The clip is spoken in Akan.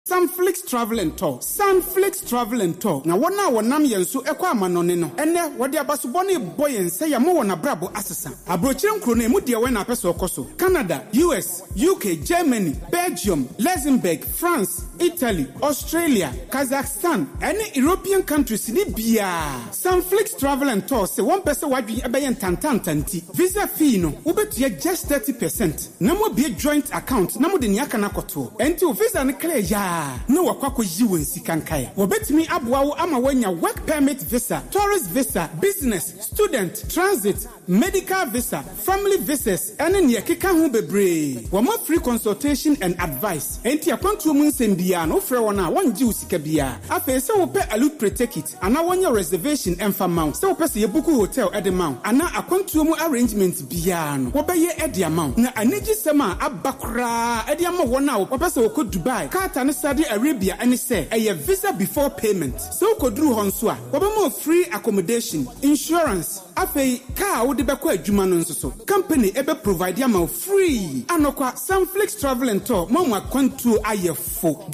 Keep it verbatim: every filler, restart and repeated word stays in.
Sunflix Travel and Tour. Sunflix Travel and Tour. Na wana wanam yensu ekwa manone no. Ene wadi abasuboni boy and say yamu wana brabo asasa. Abrochirum krone mudia wena peso okoso. Canada, U S, U K, Germany, Belgium, Luxembourg, France, Italy, Australia, Kazakhstan, any European countries ni biya. Sunflix Travel and Tour say one person wadi abayen tantan tanti. Visa fee no ubetuye just thirty percent. Namo be a joint account. Namo de nyaka na koto. Enti visa ni clear ya. No wakwako jiwen sikankaya. Wabetimi abuawo ama wenya work permit visa, tourist visa, business, student, transit, medical visa, family visas, ene ni yakika hu bebre. Wama free consultation and advice. Enti akwantu mu nsembia no frɛ wona wonji usika bia. Afa se wo pe alute pre-ticket ana wonya reservation emfa mount. Se wo pe se yebuku hotel ede mount. Ana akwantu mu arrangement bia no. Wo be ye ede amount. Na anigi sema abakra ede ama wona wo pe se wo ko Dubai. Qatar ne Saudi Arabia and say a visa before payment. So kodru honswa. Wabamo free accommodation, insurance. Afe car wo de bekwa adwuma no nso so. Company ebe provide ya free. Anokwa Sunflix Travel and Tour. Mama kwantu ayefo.